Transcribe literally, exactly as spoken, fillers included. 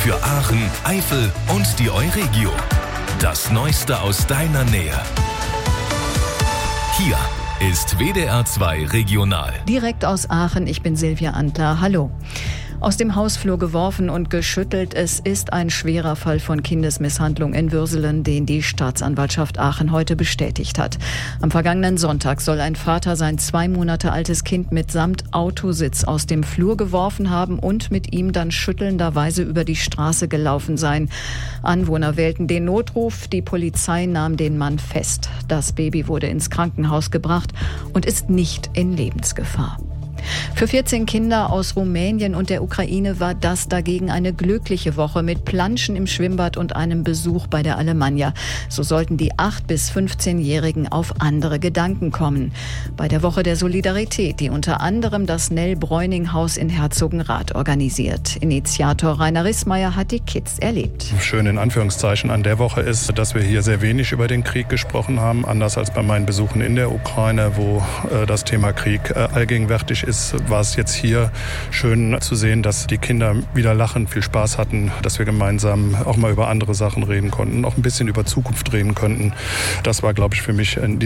für Aachen, Eifel und die Euregio. Das Neueste aus deiner Nähe. Hier ist W D R zwei Regional. Direkt aus Aachen, ich bin Silvia Antler. Hallo. Aus dem Hausflur geworfen und geschüttelt. Es ist ein schwerer Fall von Kindesmisshandlung in Würselen, den die Staatsanwaltschaft Aachen heute bestätigt hat. Am vergangenen Sonntag soll ein Vater sein zwei Monate altes Kind mitsamt Autositz aus dem Flur geworfen haben und mit ihm dann schüttelnderweise über die Straße gelaufen sein. Anwohner wählten den Notruf, die Polizei nahm den Mann fest. Das Baby wurde ins Krankenhaus gebracht und ist nicht in Lebensgefahr. Für vierzehn Kinder aus Rumänien und der Ukraine war das dagegen eine glückliche Woche mit Planschen im Schwimmbad und einem Besuch bei der Alemannia. So sollten die acht- bis fünfzehnjährigen auf andere Gedanken kommen. Bei der Woche der Solidarität, die unter anderem das Nell-Bräuning-Haus in Herzogenrath organisiert. Initiator Rainer Rissmeier hat die Kids erlebt. Schön in Anführungszeichen an der Woche ist, dass wir hier sehr wenig über den Krieg gesprochen haben, anders als bei meinen Besuchen in der Ukraine, wo äh, das Thema Krieg äh, allgegenwärtig ist. War es jetzt hier schön zu sehen, dass die Kinder wieder lachen, viel Spaß hatten, dass wir gemeinsam auch mal über andere Sachen reden konnten, auch ein bisschen über Zukunft reden konnten. Das war, glaube ich, für mich in